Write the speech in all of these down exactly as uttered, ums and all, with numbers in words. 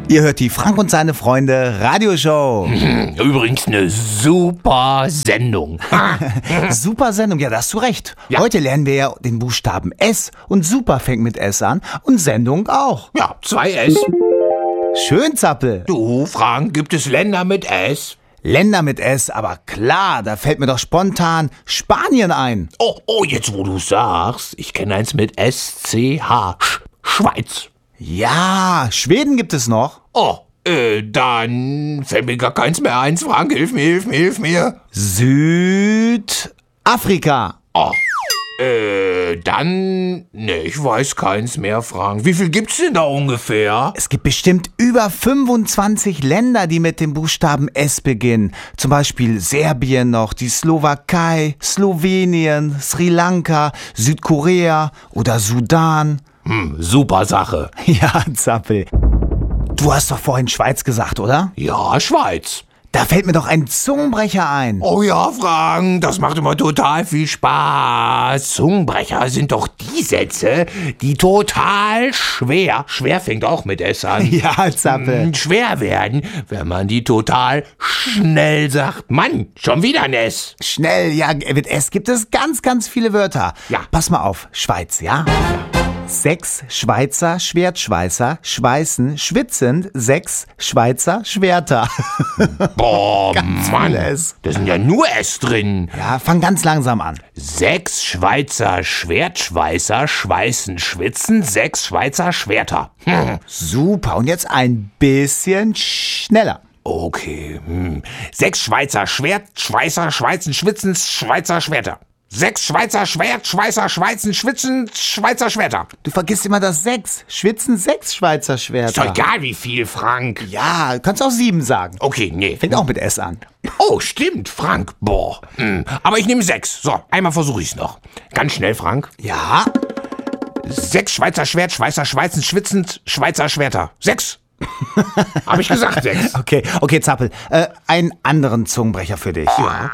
Ihr hört die Frank und seine Freunde Radioshow. Übrigens eine super Sendung. Super Sendung, ja, da hast du recht. Ja. Heute lernen wir ja den Buchstaben S und Super fängt mit S an und Sendung auch. Ja, zwei S. Schön, Zappel. Du, Frank, gibt es Länder mit S? Länder mit S, aber klar, da fällt mir doch spontan Spanien ein. Oh, oh, jetzt wo du sagst, ich kenne eins mit S C H. Sch Schweiz. Ja, Schweden gibt es noch. Oh, äh, dann fällt mir gar keins mehr ein. Frank, hilf mir, hilf mir, hilf mir. Südafrika. Oh, äh, dann, ne, ich weiß keins mehr, Frank. Wie viel gibt's denn da ungefähr? Es gibt bestimmt über fünfundzwanzig Länder, die mit dem Buchstaben S beginnen. Zum Beispiel Serbien noch, die Slowakei, Slowenien, Sri Lanka, Südkorea oder Sudan. Hm, super Sache. Ja, Zappel. Du hast doch vorhin Schweiz gesagt, oder? Ja, Schweiz. Da fällt mir doch ein Zungenbrecher ein. Oh ja, Frank, das macht immer total viel Spaß. Zungenbrecher sind doch die Sätze, die total schwer, schwer fängt auch mit S an, Ja, Zappel. mm, schwer werden, wenn man die total schnell sagt. Mann, schon wieder ein S. Schnell, ja, mit S gibt es ganz, ganz viele Wörter. Ja. Pass mal auf, Schweiz, ja? Sechs Schweizer Schwertschweißer schweißen schwitzend sechs Schweizer Schwerter. Boah, Mann, viele S. da sind ja nur S drin. Ja, fang ganz langsam an. Sechs Schweizer Schwertschweißer schweißen schwitzen sechs Schweizer Schwerter. Hm. Super, und jetzt ein bisschen schneller. Okay, hm. Sechs Schweizer Schwertschweißer schweißen schwitzen Schweizer Schwerter. Sechs Schweizer Schwertschweißer schweißen schwitzen Schweizer Schwerter. Du vergisst immer das sechs. Schwitzen sechs Schweizer Ist Schwerter. doch egal wie viel, Frank. Ja, du kannst auch sieben sagen. Okay, nee. Fängt auch mit S an. Oh, stimmt, Frank. Boah. Hm. Aber ich nehme sechs. So, einmal versuche ich's noch. Ganz schnell, Frank. Ja, Sechs Schweizer Schwertschweißer schweißen schwitzend Schweizer Schwerter. Sechs. Habe ich gesagt, sechs. okay, okay, Zappel. Äh, einen anderen Zungenbrecher für dich. Ja.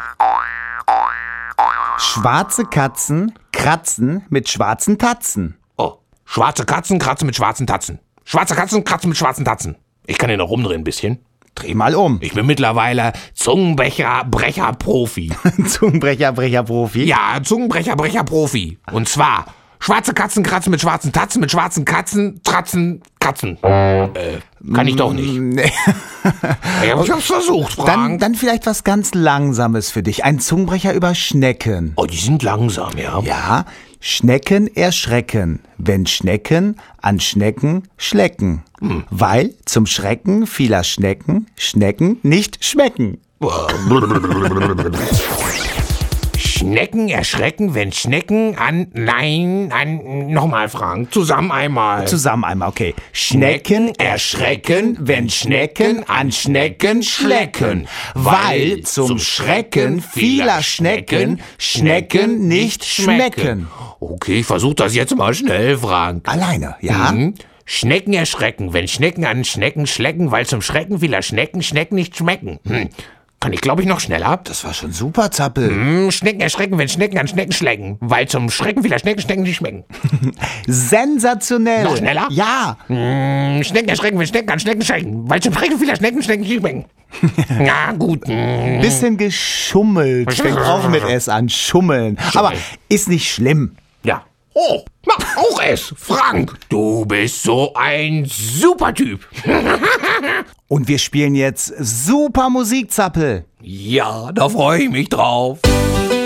Schwarze Katzen kratzen mit schwarzen Tatzen. Oh, schwarze Katzen kratzen mit schwarzen Tatzen. Schwarze Katzen kratzen mit schwarzen Tatzen. Ich kann den noch rumdrehen ein bisschen. Dreh mal um. Ich bin mittlerweile Zungenbrecher, Brecher, Profi. Zungenbrecher, Brecher, Profi. Ja, Zungenbrecher, Brecher, Profi. Und zwar, schwarze Katzen kratzen mit schwarzen Tatzen, mit schwarzen Katzen, Tratzen, Katzen. Äh, kann ich doch nicht. Nee. Ja, ich hab's versucht, Frank. Dann, dann vielleicht was ganz Langsames für dich. Ein Zungenbrecher über Schnecken. Oh, die sind langsam, ja? Ja, Schnecken erschrecken, wenn Schnecken an Schnecken schlecken. Weil zum Schrecken vieler Schnecken Schnecken nicht schmecken. Schnecken erschrecken, wenn Schnecken an... Nein, an... Nochmal, Frank. Zusammen einmal. Zusammen einmal, okay. Schnecken erschrecken, wenn Schnecken an Schnecken schlecken. Weil zum Schrecken vieler Schnecken Schnecken nicht schmecken. Okay, ich versuch das jetzt mal schnell, Frank. Alleine, ja? Mhm. Schnecken erschrecken, wenn Schnecken an Schnecken schlecken, weil zum Schrecken vieler Schnecken Schnecken nicht schmecken. Hm. Kann ich, glaube ich, noch schneller? Das war schon super, Zappel. Hm, Schnecken erschrecken, wenn Schnecken an Schnecken schlecken, weil zum Schrecken vieler Schnecken Schnecken nicht schmecken. Sensationell. Noch schneller? Ja. Hm, Schnecken erschrecken, wenn Schnecken an Schnecken schlecken, weil zum Schrecken vieler Schnecken Schnecken nicht schmecken. Na gut. Hm. Bisschen geschummelt. Fängt auch mit S an. Schummeln. Aber ist nicht schlimm. Ja. Oh, na, auch es. Frank, du bist so ein super Typ. Und wir spielen jetzt super Musik, Zappel. Ja, da freue ich mich drauf.